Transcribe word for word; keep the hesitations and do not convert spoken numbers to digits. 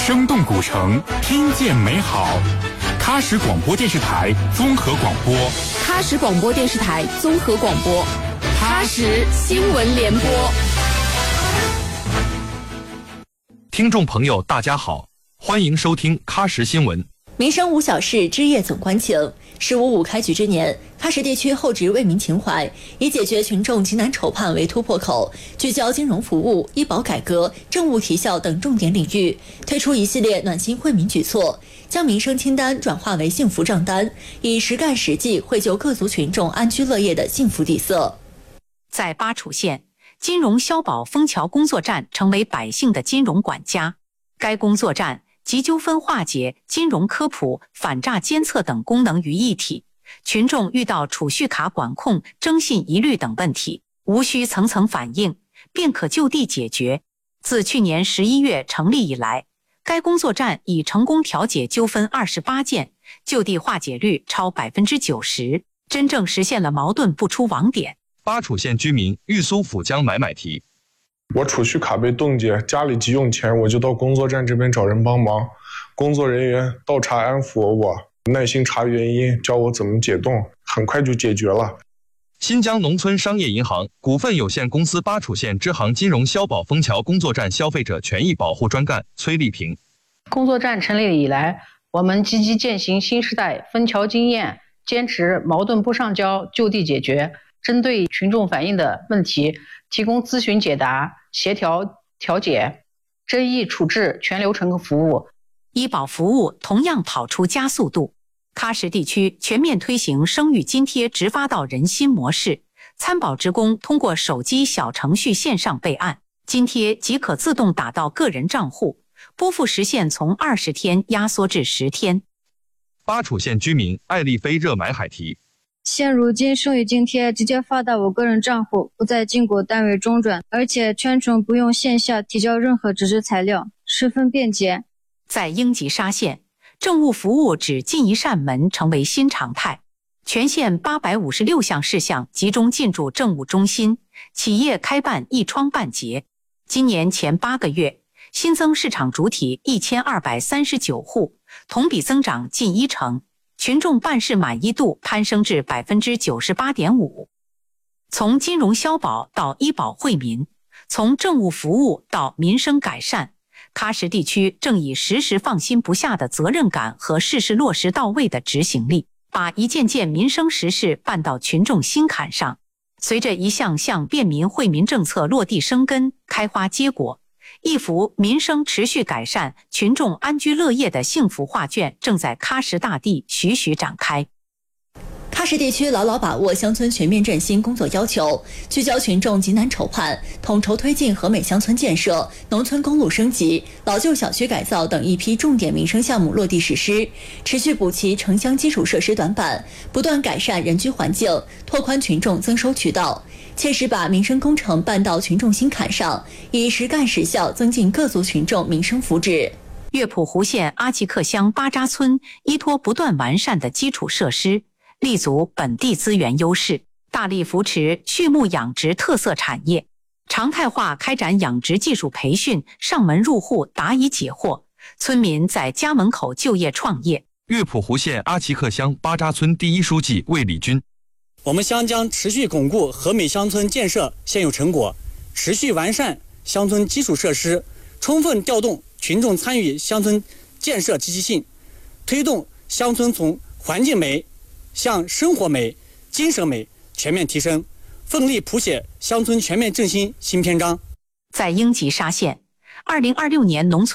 生动古城，听见美好。喀什广播电视台综合广播， 喀什广播电视台综合广播，喀什新闻联播。 听众朋友，大家好，欢迎收听喀什新闻。 民生无小事，之夜总关情。十五五开局之年，喀什地区厚植为民情怀，以解决群众急难愁盼为突破口，聚焦金融服务、医保改革、政务提效等重点领域，推出一系列暖心惠民举措，将民生清单转化为幸福账单，以实干实际绘就各族群众安居乐业的幸福底色。 在巴楚县，金融消保枫桥工作站成为百姓的金融管家。该工作站集纠纷化解、金融科普、反诈监测等功能于一体，群众遇到储蓄卡管控、征信疑虑等问题，无需层层反映，便可就地解决。自去年十一月成立以来，该工作站已成功调解纠纷二十八件，就地化解率超百分之九十，真正实现了矛盾不出网点。 巴楚县居民玉苏府江买买提。 我储蓄卡被冻结，家里急用钱，我就到工作站这边找人帮忙。工作人员倒茶安抚我，耐心查原因，教我怎么解冻，很快就解决了。 新疆农村商业银行股份有限公司巴楚县支行金融消保枫桥工作站消费者权益保护专干崔丽萍。 工作站成立以来，我们积极践行新时代枫桥经验，坚持矛盾不上交，就地解决，针对群众反映的问题提供咨询解答、协调调解、争议处置全流程服务。 医保服务同样跑出加速度。喀什地区全面推行生育津贴直发到人心模式，参保职工通过手机小程序线上备案，津贴即可自动打到个人账户，拨付时限从二十天压缩至十天。 巴楚县居民艾丽菲热买海提。 现如今生育津贴直接发到我个人账户，不再经过单位中转，而且全程不用线下提交任何纸质材料，十分便捷。 在英吉沙县，政务服务只进一扇门成为新常态，全县八百五十六项事项集中进驻政务中心，企业开办一窗半结。今年前八个月，新增市场主体一千二百三十九户，同比增长近一成。群众办事满意度攀升至 百分之九十八点五。 从金融消保到医保惠民，从政务服务到民生改善，喀什地区正以时时放心不下的责任感和事事落实到位的执行力，把一件件民生实事办到群众心坎上。随着一项项便民惠民政策落地生根、开花结果，一幅民生持续改善、群众安居乐业的幸福画卷正在喀什大地徐徐展开。 喀什地区牢牢把握乡村全面振兴工作要求，聚焦群众急难愁盼，统筹推进和美乡村建设、农村公路升级、老旧小区改造等一批重点民生项目落地实施，持续补齐城乡基础设施短板，不断改善人居环境，拓宽群众增收渠道，切实把民生工程办到群众心坎上，以实干实效增进各族群众民生福祉。 月浦湖县阿齐克乡巴扎村依托不断完善的基础设施，立足本地资源优势，大力扶持畜牧养殖特色产业，常态化开展养殖技术培训，上门入户答疑解惑，村民在家门口就业创业。 月浦湖县阿齐克乡巴扎村第一书记魏礼军。 我们乡将持续巩固和美乡村建设现有成果，持续完善乡村基础设施，充分调动群众参与乡村建设积极性，推动乡村从环境美向生活美、精神美全面提升，奋力谱写乡村全面振兴新篇章。 在英吉沙县，二零二六年农村